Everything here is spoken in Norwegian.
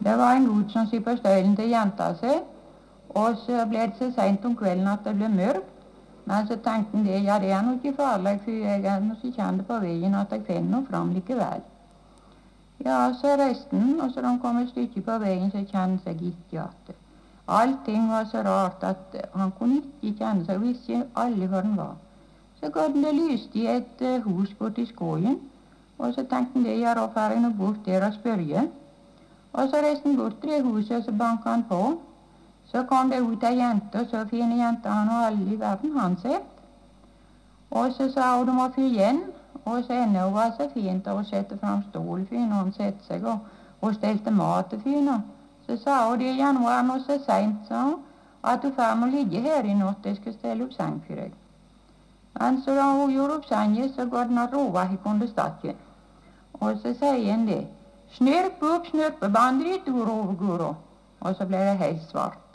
Det var en gutt som sitter på støylen til jenta si, og så ble det så sent om kvelden at det ble mørkt. Men så tenkte han det, ja det er noe ikke farlig, for jeg er noe så kjent på veien at jeg finner noe fram likevel. Ja, så reiste han, og så da han kom et stykke på veien, så kjente han seg ikke igjen. Allting var så rart at han kunne ikke kjenne seg, og visste ikke alle hvor han var. Så ga det lyst i et hus borte i skogen, og så tenkte han det, ja da får jeg nå bort der og spørre. Og så reiste han bort til det huset, og så banket han på. Så kom det ut ei jente, og så fine jente han og alle i verden han sett. Og så sa hun de må få igjen, og så enda hun var så fint å sette fram stol for henne, og hun sette seg og stelte mat til henne. Så sa hun det, ja nå er nå så sent, sa hun, at du får må ligge her i natt, jeg skal stelle opp seng for deg. Men så da hun gjorde opp sengen, så går den og roer i kondestakken. Og så sier han det, snørp opp snørpebåndet ditt, Guro. Og så ble det helt svart.